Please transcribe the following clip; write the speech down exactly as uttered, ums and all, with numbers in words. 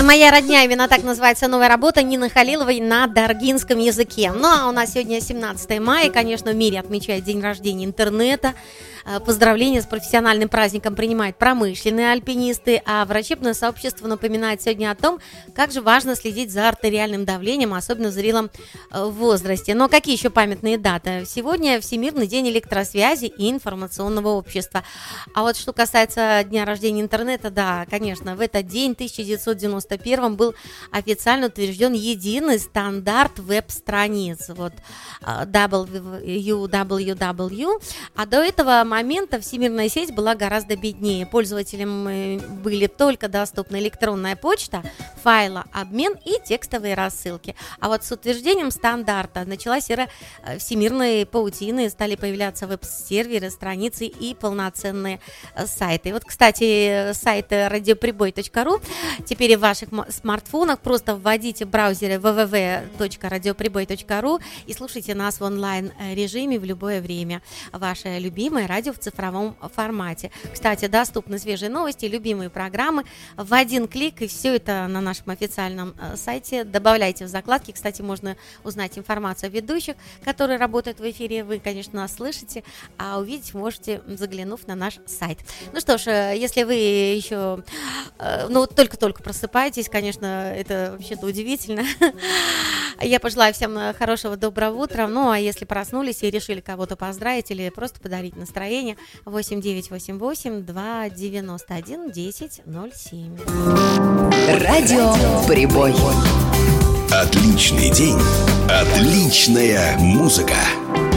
«Моя родня», именно так называется новая работа Нины Халиловой на даргинском языке. Ну, а у нас сегодня семнадцатое мая, конечно, в мире отмечают день рождения интернета. Поздравления с профессиональным праздником принимают промышленные альпинисты, а врачебное сообщество напоминает сегодня о том, как же важно следить за артериальным давлением, особенно в зрелом возрасте. Но какие еще памятные даты? Сегодня Всемирный день электросвязи и информационного общества. А вот что касается дня рождения интернета, да, конечно, в этот день, в тысяча девятьсот девяносто первом, был официально утвержден единый стандарт веб-страниц, вот дабл ю дабл ю дабл ю, а до этого момента всемирная сеть была гораздо беднее. Пользователям были только доступны электронная почта, файлообмен и текстовые рассылки. А вот с утверждением стандарта началась эра всемирной паутины, стали появляться веб-серверы, страницы и полноценные сайты. И вот, кстати, сайт радиоприбой точка ру теперь в ваших смартфонах. Просто вводите в браузере дабл ю дабл ю дабл ю точка радиоприбой точка ру и слушайте нас в онлайн-режиме в любое время. Ваше любимое радио в цифровом формате. Кстати, доступны свежие новости, любимые программы в один клик, и все это на нашем официальном сайте. Добавляйте в закладки. Кстати, можно узнать информацию о ведущих, которые работают в эфире. Вы, конечно, нас слышите, а увидеть можете, заглянув на наш сайт. Ну что ж, если вы еще ну, только-только просыпаетесь, конечно, это вообще-то удивительно. Я пожелаю всем хорошего, доброго утра. Ну, а если проснулись и решили кого-то поздравить или просто подарить настроение, восемь девятьсот восемьдесят восемь двести девяносто один десять ноль семь. Радио Прибой. Отличный день, отличная музыка.